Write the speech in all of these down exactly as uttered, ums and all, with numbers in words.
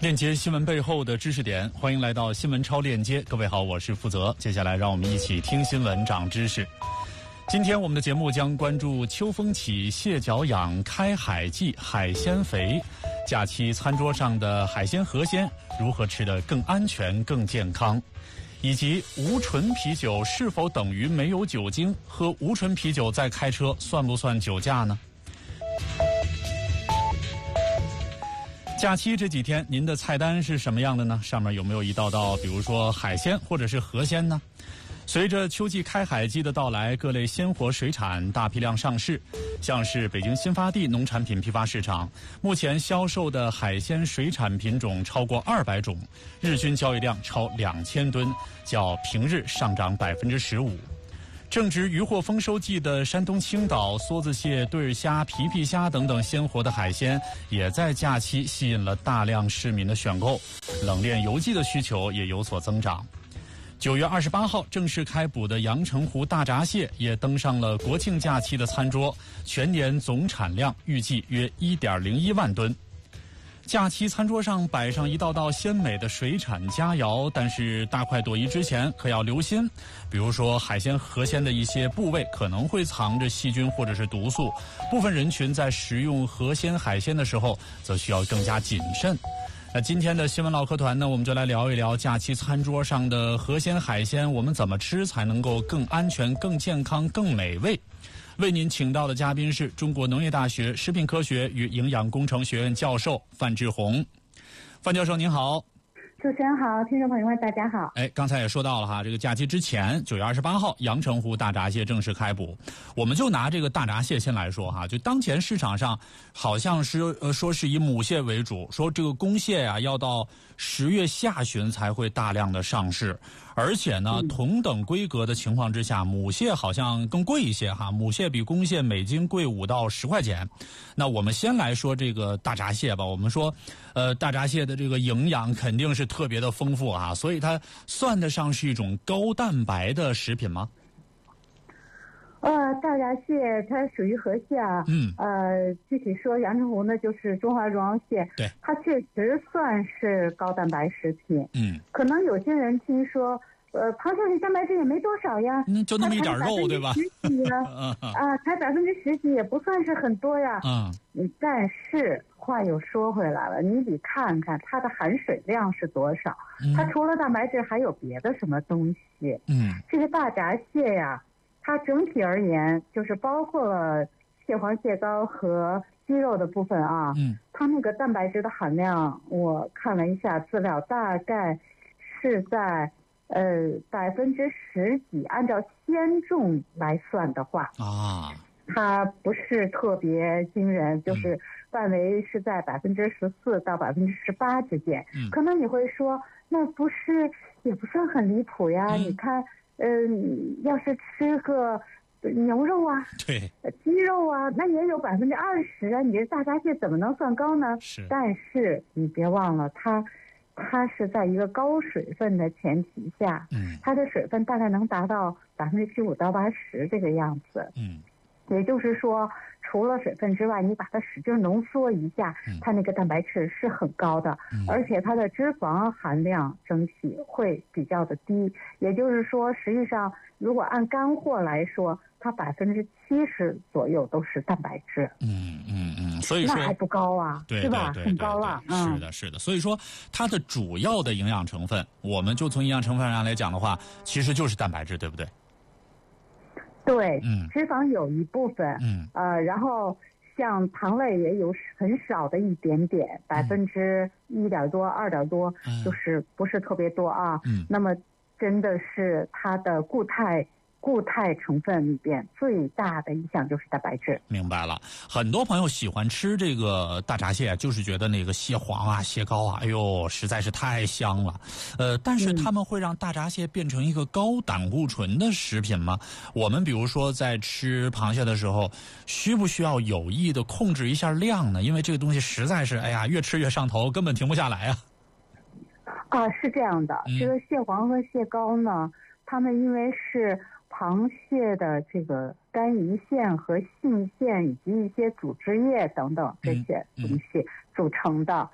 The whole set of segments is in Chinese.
链接新闻背后的知识点，欢迎来到新闻超链接。各位好，我是负责。接下来让我们一起听新闻长知识。今天我们的节目将关注秋风起，蟹脚痒，开海季，海鲜肥。假期餐桌上的海鲜河鲜如何吃得更安全、更健康？以及无醇啤酒是否等于没有酒精？喝无醇啤酒再开车算不算酒驾呢？假期这几天您的菜单是什么样的呢？上面有没有一道道比如说海鲜或者是河鲜呢？随着秋季开海季的到来，各类鲜活水产大批量上市，像是北京新发地农产品批发市场，目前销售的海鲜水产品种超过二百种，日均交易量超两千吨，较平日上涨百分之十五。正值渔获丰收季的山东青岛，梭子蟹、对儿虾、皮皮虾等等鲜活的海鲜，也在假期吸引了大量市民的选购，冷链邮寄的需求也有所增长。九月二十八号正式开捕的阳澄湖大闸蟹也登上了国庆假期的餐桌，全年总产量预计约 一点零一万吨。假期餐桌上摆上一道道鲜美的水产佳肴，但是大快朵颐之前可要留心，比如说海鲜河鲜的一些部位可能会藏着细菌或者是毒素，部分人群在食用河鲜海鲜的时候则需要更加谨慎。那今天的新闻唠嗑团呢，我们就来聊一聊假期餐桌上的河鲜海鲜，我们怎么吃才能够更安全、更健康、更美味。为您请到的嘉宾是中国农业大学食品科学与营养工程学院教授范志红。范教授您好。 主持人好，听众朋友们大家好。 哎，刚才也说到了哈，这个假期之前九月二十八号阳澄湖大闸蟹正式开捕。我们就拿这个大闸蟹先来说哈，就当前市场上好像是呃说是以母蟹为主，说这个公蟹呀、啊、要到十月下旬才会大量的上市，而且呢、嗯、同等规格的情况之下，母蟹好像更贵一些哈，母蟹比公蟹每斤贵五到十块钱。那我们先来说这个大闸蟹吧，我们说呃大闸蟹的这个营养肯定是特别的丰富啊，所以它算得上是一种高蛋白的食品吗？ 呃，大闸蟹它属于河蟹啊，嗯，呃，具体说阳澄湖呢就是中华绒螯蟹， 对， 它确实算是高蛋白食品， 嗯， 可能有些人听说，呃，螃蟹里蛋白质也没多少呀， 嗯，就那么一点肉，对吧？ 十几呀，啊，才百分之十几也不算是很多呀， 嗯， 但是话又说回来了，你得看看它的含水量是多少，嗯、它除了蛋白质还有别的什么东西？ 嗯， 这个大闸蟹呀，它整体而言就是包括了蟹黄、蟹膏和鸡肉的部分啊， 嗯， 它那个蛋白质的含量，我看了一下资料，大概是在呃百分之十几，按照鲜重来算的话啊。 它不是特别惊人，就是范围是在百分之十四到百分之十八之间。嗯，可能你会说，那不是也不算很离谱呀？嗯、你看，嗯、呃，要是吃个牛肉啊， 对， 鸡肉啊，那也有百分之二十啊。你这大闸蟹怎么能算高呢？ 是，但是你别忘了，它它是在一个高水分的前提下，嗯，它的水分大概能达到百分之七五到八十这个样子，嗯。也就是说，除了水分之外，你把它使劲浓缩一下，嗯、它那个蛋白质是很高的，嗯、而且它的脂肪含量整体会比较的低。也就是说，实际上如果按干货来说，它百分之七十左右都是蛋白质。 嗯嗯嗯，所以说那还不高啊， 对是吧？ 对对对很高了。 嗯、是的，是的。所以说，它的主要的营养成分，我们就从营养成分上来讲的话，其实就是蛋白质，对不对？ 对， 嗯， 脂肪有一部分，嗯，呃，然后像糖类也有很少的一点点，百分之一点多、二点多，就是不是特别多啊。嗯，那么真的是它的固态。固态成分里边最大的一项就是蛋白质。 明白了，很多朋友喜欢吃这个大闸蟹，就是觉得那个蟹黄啊、蟹膏啊，哎呦，实在是太香了。呃，但是他们会让大闸蟹变成一个高胆固醇的食品吗？我们比如说在吃螃蟹的时候，需不需要有意的控制一下量呢？因为这个东西实在是，哎呀，越吃越上头，根本停不下来啊。 啊，是这样的，嗯、这个蟹黄和蟹膏呢，它们因为是螃蟹的这个肝胰腺和性腺以及一些组织液等等这些东西组成的，嗯嗯、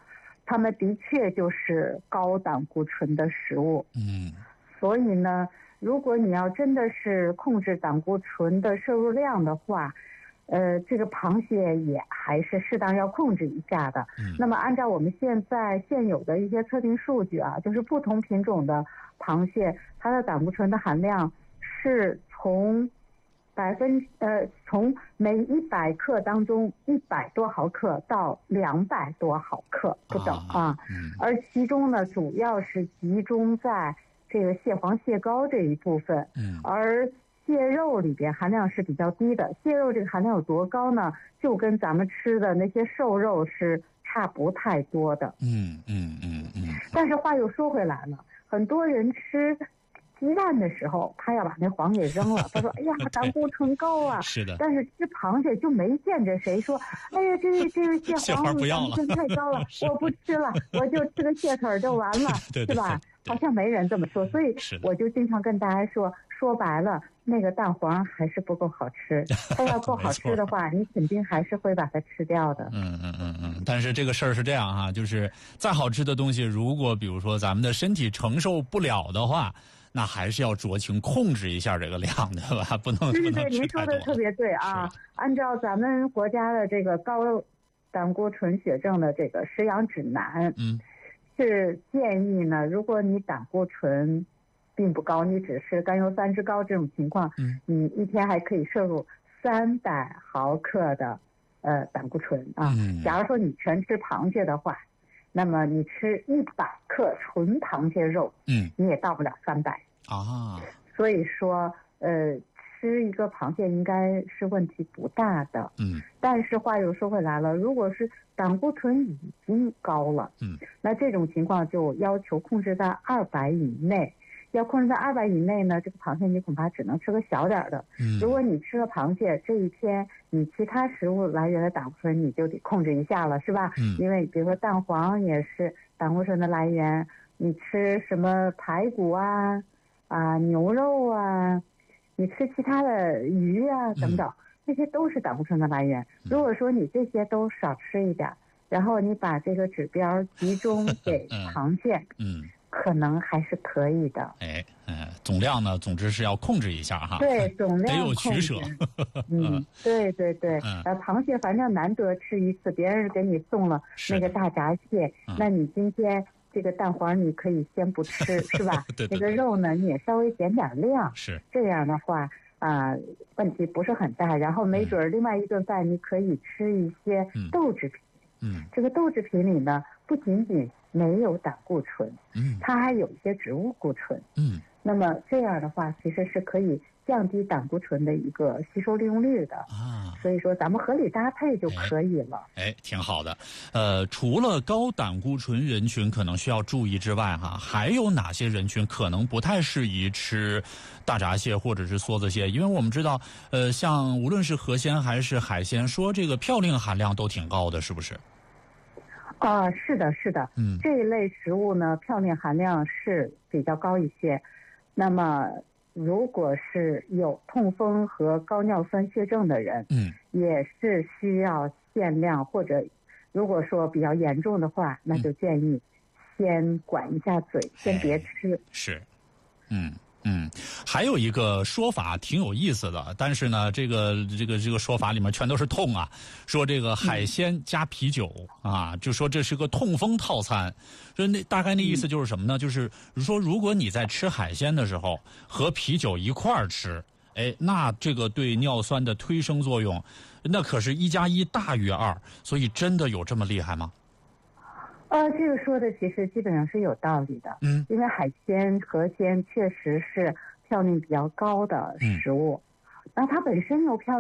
它们的确就是高胆固醇的食物。 嗯， 所以呢，如果你要真的是控制胆固醇的摄入量的话，呃，这个螃蟹也还是适当要控制一下的。 嗯， 那么按照我们现在现有的一些测定数据啊，就是不同品种的螃蟹，它的胆固醇的含量是从百分呃从每一百克当中一百多毫克到两百多毫克不等啊。 啊嗯、 而其中呢，主要是集中在这个蟹黄、蟹膏这一部分。 嗯， 而蟹肉里边含量是比较低的，蟹肉这个含量有多高呢？就跟咱们吃的那些瘦肉是差不太多的。 嗯嗯嗯嗯。 但是话又说回来了，很多人吃鸡蛋的时候，他要把那黄给扔了。他说：“哎呀，胆固醇高啊！” 是的。 但是吃螃蟹就没见着谁说：“哎呀，这这个蟹黄胆固醇太高了，我不吃了，我就吃个蟹腿就完了， 对对对， 是吧？”好像没人这么说，所以我就经常跟大家说，说白了，那个蛋黄还是不够好吃。它要够好吃的话，你肯定还是会把它吃掉的。 嗯嗯嗯嗯。但是这个事儿是这样哈，就是再好吃的东西，如果比如说咱们的身体承受不了的话，那还是要酌情控制一下这个量的吧，不能。 对对对，您说的特别对啊。按照咱们国家的这个高胆固醇血症的这个食养指南， 嗯。 是建议呢，如果你胆固醇并不高，你只是甘油三酯高这种情况， 嗯， 你一天还可以摄入三百毫克的呃胆固醇啊。 嗯， 假如说你全吃螃蟹的话，那么你吃一百克纯螃蟹肉， 嗯， 你也到不了三百啊。 所以说，呃。吃一个螃蟹应该是问题不大的。 嗯， 但是话又说回来了，如果是胆固醇已经高了， 嗯， 那这种情况就要求控制在二百以内。要控制在二百以内呢，这个螃蟹你恐怕只能吃个小点的。 嗯， 如果你吃了螃蟹，这一天你其他食物来源的胆固醇你就得控制一下了，是吧？ 嗯， 因为比如说蛋黄也是胆固醇的来源，你吃什么排骨啊啊牛肉啊。你吃其他的鱼啊等等，这些都是胆固醇的来源。如果说你这些都少吃一点，然后你把这个指标集中给螃蟹， 嗯， 可能还是可以的。 哎，嗯，总量呢，总之是要控制一下哈。 对，总量得有取舍。 嗯，对对对。呃，螃蟹反正难得吃一次，别人给你送了那个大闸蟹，那你今天。这个蛋黄你可以先不吃，是吧？ 对对对。 那个肉呢，你也稍微减点量。 是。 这样的话啊、呃，问题不是很大。然后没准另外一顿饭你可以吃一些豆制品。 嗯。 这个豆制品里呢，不仅仅没有胆固醇， 嗯， 它还有一些植物固醇。 嗯。 那么这样的话，其实是可以降低胆固醇的一个吸收利用率的啊， 所以说咱们合理搭配就可以了。 哎，哎挺好的。呃，除了高胆固醇人群可能需要注意之外，哈，还有哪些人群可能不太适宜吃大闸蟹或者是梭子蟹？因为我们知道，呃，像无论是河鲜还是海鲜，说这个嘌呤含量都挺高的，是不是？ 啊、呃，是的，是的。 嗯， 这一类食物呢，嘌呤含量是比较高一些。那么，如果是有痛风和高尿酸血症的人， 嗯， 也是需要限量，或者如果说比较严重的话，那就建议先管一下嘴，嗯、先别吃。 是，嗯。嗯，还有一个说法挺有意思的，但是呢，这个这个这个说法里面全都是痛啊，说这个海鲜加啤酒、嗯、啊，就说这是个痛风套餐，所以那大概那意思就是什么呢？嗯、就是说如果你在吃海鲜的时候和啤酒一块儿吃，哎，那这个对尿酸的推升作用，那可是一加一大于二，所以真的有这么厉害吗？ 呃，这个说的其实基本上是有道理的， 嗯， 因为海鲜、河鲜确实是嘌呤比较高的食物，那、嗯、它本身有嘌